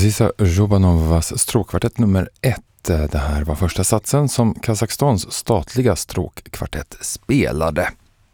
Zisa Zhobanovas stråkkvartett nummer 1. Det här var första satsen som Kazakstans statliga stråkkvartett spelade.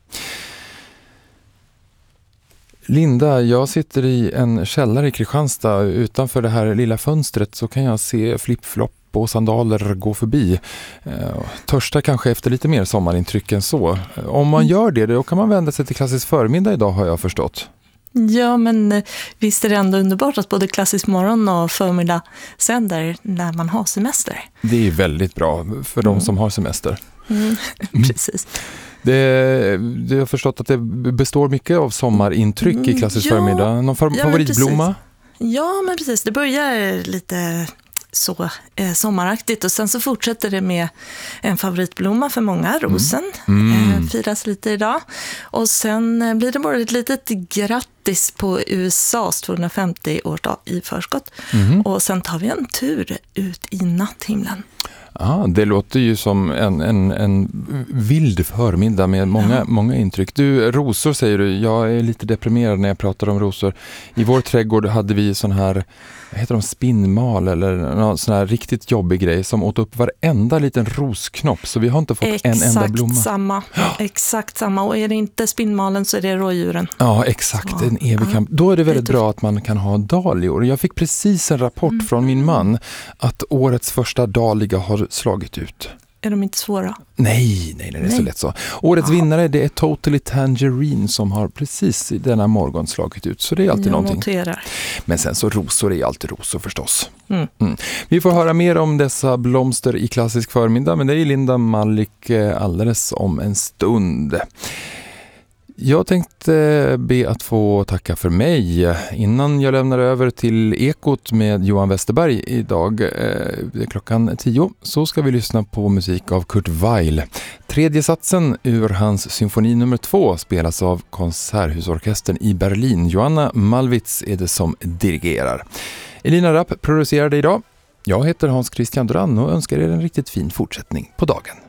Linda, jag sitter i en källare i Kristianstad. Utanför det här lilla fönstret så kan jag se flip-flop och sandaler gå förbi. Törsta kanske efter lite mer sommarintryck än så. Om man gör det, då kan man vända sig till Klassisk förmiddag idag, har jag förstått. Ja, men visst är det ändå underbart att både Klassisk morgon och förmiddag sänder när man har semester. Det är väldigt bra för de som har semester. Precis. Jag har förstått att det består mycket av sommarintryck i Klassisk förmiddag. Någon favoritblomma? Ja, men precis. Det börjar lite så sommaraktigt och sen så fortsätter det med en favoritblomma för många, rosen. Firas lite idag. Och sen blir det bara ett litet grattis på USAs 250-årsdag i förskott. Och sen tar vi en tur ut i natthimlen. Det låter ju som en vild förmiddag med många intryck. Du, rosor säger du. Jag är lite deprimerad när jag pratar om rosor. I vår trädgård hade vi sån här, heter de spinnmal eller någon sån här riktigt jobbig grej som åt upp varenda liten rosknopp. Så vi har inte fått en enda blomma. Exakt samma. Och är det inte spinnmalen så är det rådjuren. Ja, exakt. En evig kamp. Då är det väldigt bra att man kan ha dahlior. Jag fick precis en rapport från min man att årets första dahlia har slagit ut. Är de inte svåra? Nej, det är så lätt så. Årets vinnare, det är Totally Tangerine som har precis i denna morgon slagit ut. Så det är alltid någonting. Noterar. Men sen så rosor är alltid rosor förstås. Vi får höra mer om dessa blomster i Klassisk förmiddag. Men det är Linda Malik alldeles om en stund. Jag tänkte be att få tacka för mig. Innan jag lämnar över till Ekot med Johan Westerberg idag, klockan 10, så ska vi lyssna på musik av Kurt Weill. Tredje satsen ur hans symfoni nummer 2 spelas av Konserthusorkestern i Berlin. Joanna Malwitz är det som dirigerar. Elina Rapp producerade idag. Jag heter Hans Christian Duran och önskar er en riktigt fin fortsättning på dagen.